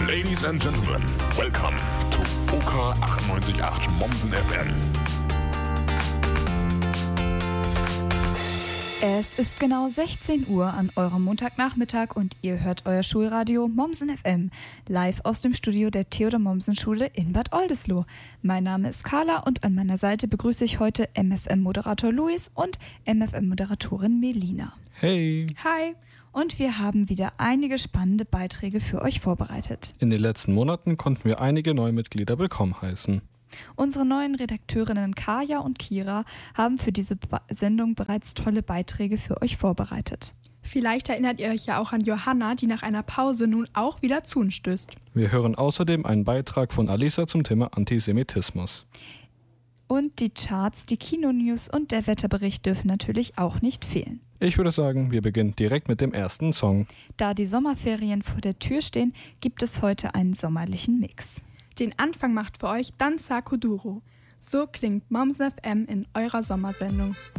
Ladies and gentlemen, welcome to OK 98.8 Mommsen FM. Es ist genau 16 Uhr an eurem Montagnachmittag und ihr hört euer Schulradio Mommsen FM, live aus dem Studio der Theodor-Mommsen-Schule in Bad Oldesloe. Mein Name ist Carla und an meiner Seite begrüße ich heute MFM-Moderator Luis und MFM-Moderatorin Melina. Hey! Hi! Und wir haben wieder einige spannende Beiträge für euch vorbereitet. In den letzten Monaten konnten wir einige neue Mitglieder willkommen heißen. Unsere neuen Redakteurinnen Kaja und Kira haben für diese Sendung bereits tolle Beiträge für euch vorbereitet. Vielleicht erinnert ihr euch ja auch an Johanna, die nach einer Pause nun auch wieder zu uns stößt. Wir hören außerdem einen Beitrag von Alisa zum Thema Antisemitismus. Und die Charts, die Kinonews und der Wetterbericht dürfen natürlich auch nicht fehlen. Ich würde sagen, wir beginnen direkt mit dem ersten Song. Da die Sommerferien vor der Tür stehen, gibt es heute einen sommerlichen Mix. Den Anfang macht für euch Danza Kuduro. So klingt Mommsen FM in eurer Sommersendung.